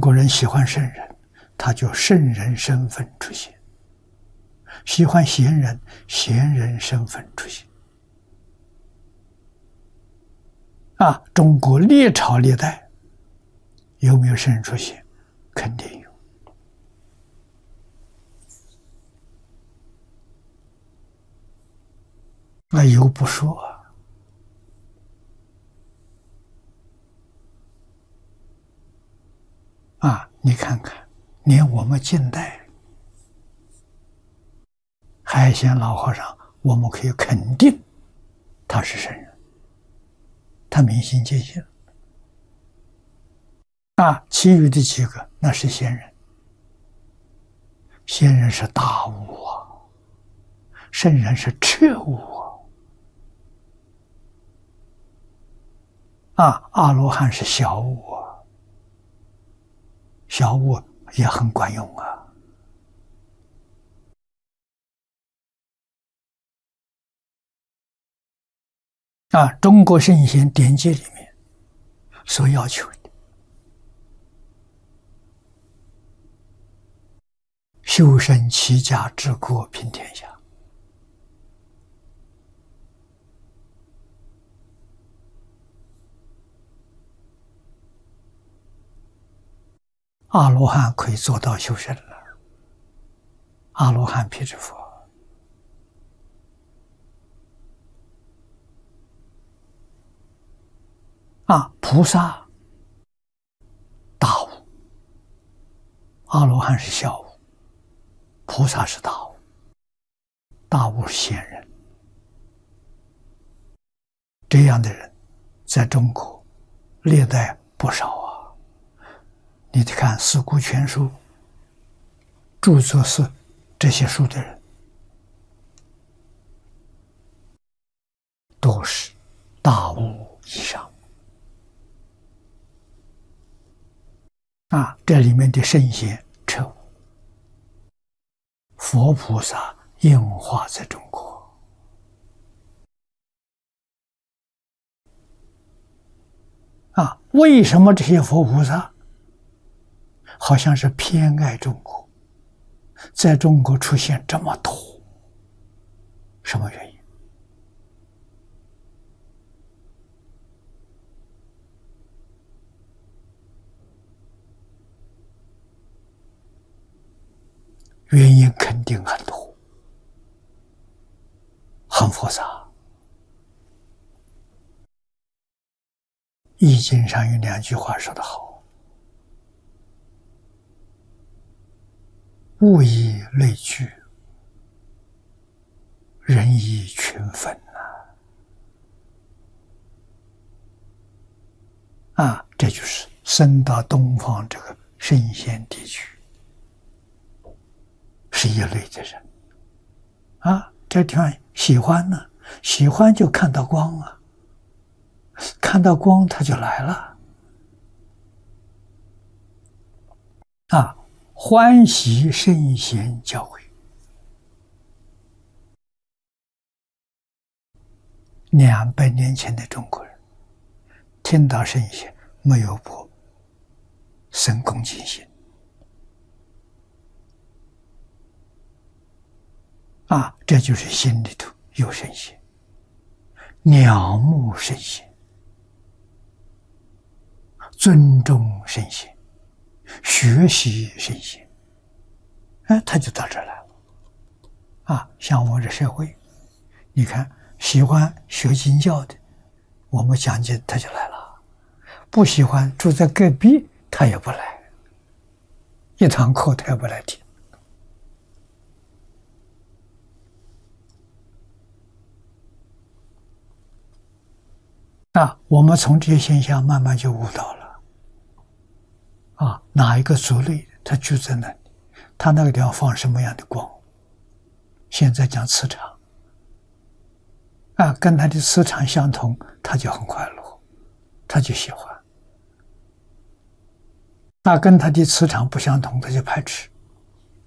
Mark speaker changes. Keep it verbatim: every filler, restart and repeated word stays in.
Speaker 1: 国人喜欢圣人，他就圣人身份出现；喜欢贤人，贤人身份出现。啊，中国历朝历代有没有圣人出现？肯定有。那有不说啊。啊，你看看，连我们近代海贤老和尚，我们可以肯定他是圣人，他明心见性。啊，其余的几个那是仙人，仙人是大悟啊，圣人是彻悟啊，啊，阿罗汉是小悟啊，小悟也很管用啊。啊，中国圣贤典籍里面所要求的修身齐家治国平天下，阿罗汉可以做到修身了。阿罗汉辟支佛，啊，菩萨大悟，阿罗汉是小悟，菩萨是大悟，大悟是贤人。这样的人在中国历代不少啊。你看《四库全书》著作是这些书的人，都是大悟以上啊。这里面的圣贤彻悟，佛菩萨应化在中国啊。为什么这些佛菩萨好像是偏爱中国，在中国出现这么多？什么原因？原因肯定很多，很复杂。易经上有两句话说得好：物以类聚，人以群分啊！啊，这就是生到东方这个圣贤地区是一类的人啊。这地方喜欢呢，喜欢就看到光啊，看到光他就来了啊。欢喜圣贤教诲，两百年前的中国人听到圣贤没有不生恭敬心啊，这就是心里头有圣贤，仰慕圣贤，尊重圣贤，学习圣贤，哎，他就到这儿来了啊。像我们这社会，你看喜欢学经教的，我们讲经他就来了；不喜欢住在隔壁，他也不来，一堂课他也不来听啊。我们从这些现象慢慢就悟到了啊，哪一个族类他就在那里，他那个地方放什么样的光，现在讲磁场啊，跟他的磁场相同，他就很快乐，他就喜欢；那跟他的磁场不相同，他就排斥。